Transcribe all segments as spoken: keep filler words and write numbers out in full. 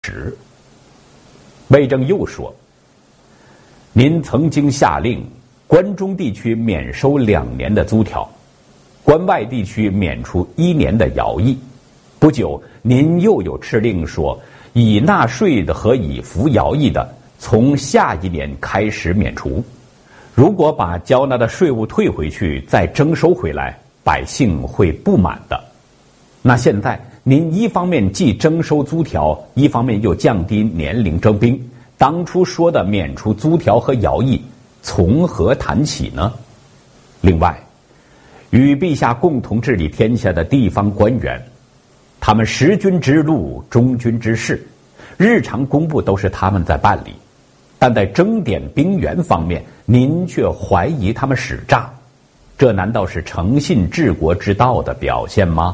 职。魏征又说：您曾经下令关中地区免收两年的租条，关外地区免除一年的徭役。不久，您又有敕令说，已纳税的和已服徭役的，从下一年开始免除。如果把交纳的税务退回去，再征收回来，百姓会不满的。那现在您一方面既征收租条，一方面又降低年龄征兵，当初说的免除租条和徭役，从何谈起呢？另外，与陛下共同治理天下的地方官员，他们识君之路，忠君之事，日常公布都是他们在办理，但在征点兵员方面，您却怀疑他们使诈，这难道是诚信治国之道的表现吗？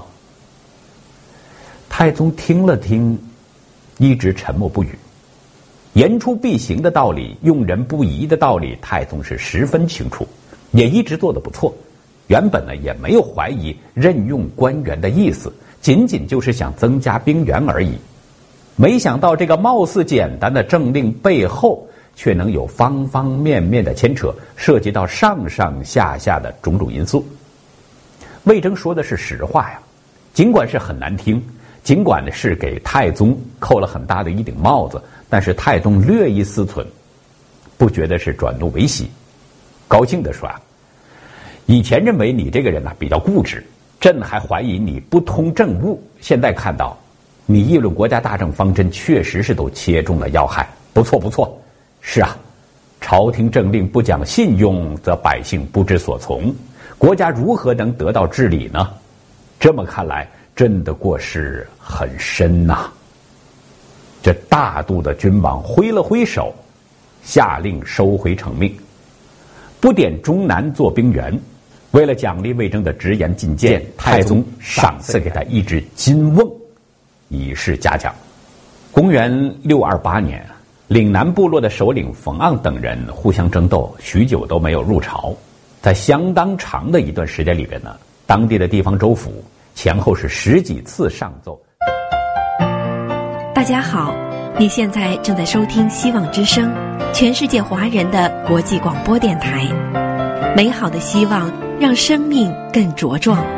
太宗听了听，一直沉默不语。言出必行的道理，用人不疑的道理，太宗是十分清楚，也一直做得不错。原本呢也没有怀疑任用官员的意思，仅仅就是想增加兵员而已。没想到这个貌似简单的政令背后，却能有方方面面的牵扯，涉及到上上下下的种种因素。魏征说的是实话呀，尽管是很难听，尽管是给太宗扣了很大的一顶帽子，但是太宗略一思忖，不觉得是转怒为喜，高兴地说啊，以前认为你这个人呢、啊、比较固执，朕还怀疑你不通政务，现在看到你议论国家大政方针，确实是都切中了要害，不错不错。是啊，朝廷政令不讲信用，则百姓不知所从，国家如何能得到治理呢？这么看来，朕的过失很深呐、啊。这大度的君王挥了挥手，下令收回成命，不点中南做兵员。为了奖励魏征的直言进谏，太宗赏赐给他一只金瓮，以示嘉奖。公元六二八年，岭南部落的首领冯盎等人互相争斗，许久都没有入朝。在相当长的一段时间里边呢，当地的地方州府前后是十几次上奏。 大家好，你现在正在收听希望之声，全世界华人的国际广播电台。美好的希望让生命更茁壮。